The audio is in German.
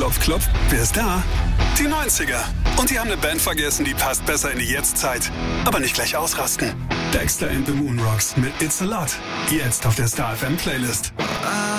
Klopf, klopf, wer ist da? Die 90er. Und die haben eine Band vergessen, die passt besser in die Jetztzeit. Aber nicht gleich ausrasten. Dexter and the Moonrocks mit It's a Lot. Jetzt auf der Star FM Playlist.